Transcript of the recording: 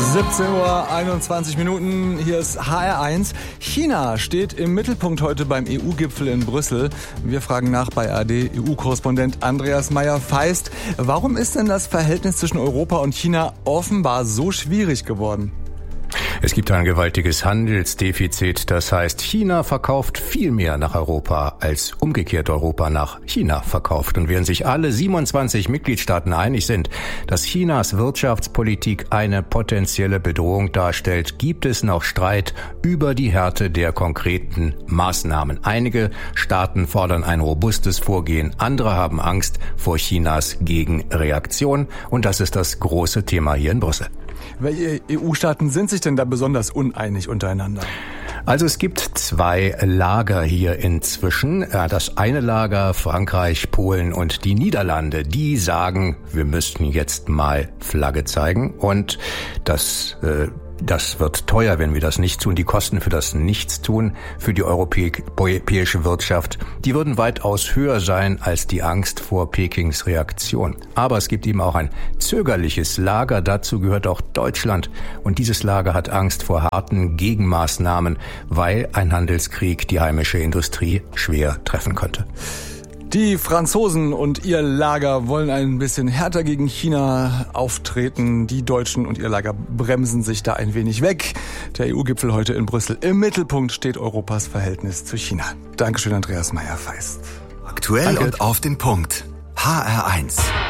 17:21 Uhr, hier ist HR1. China steht im Mittelpunkt heute beim EU-Gipfel in Brüssel. Wir fragen nach bei ARD-EU-Korrespondent Andreas Meyer-Feist. Warum ist denn das Verhältnis zwischen Europa und China offenbar so schwierig geworden? Es gibt ein gewaltiges Handelsdefizit. Das heißt, China verkauft viel mehr nach Europa, als umgekehrt Europa nach China verkauft. Und während sich alle 27 Mitgliedstaaten einig sind, dass Chinas Wirtschaftspolitik eine potenzielle Bedrohung darstellt, gibt es noch Streit über die Härte der konkreten Maßnahmen. Einige Staaten fordern ein robustes Vorgehen, andere haben Angst vor Chinas Gegenreaktion. Und das ist das große Thema hier in Brüssel. Welche EU-Staaten sind sich denn da besonders uneinig untereinander? Also es gibt zwei Lager hier inzwischen. Das eine Lager, Frankreich, Polen und die Niederlande, die sagen, wir müssten jetzt mal Flagge zeigen. Und das wird teuer, wenn wir das nicht tun. Die Kosten für das Nichtstun für die europäische Wirtschaft, die würden weitaus höher sein als die Angst vor Pekings Reaktion. Aber es gibt eben auch ein zögerliches Lager. Dazu gehört auch Deutschland. Und dieses Lager hat Angst vor harten Gegenmaßnahmen, weil ein Handelskrieg die heimische Industrie schwer treffen könnte. Die Franzosen und ihr Lager wollen ein bisschen härter gegen China auftreten. Die Deutschen und ihr Lager bremsen sich da ein wenig weg. Der EU-Gipfel heute in Brüssel. Im Mittelpunkt steht Europas Verhältnis zu China. Dankeschön, Andreas Meyer-Feist. Aktuell und auf den Punkt. HR1.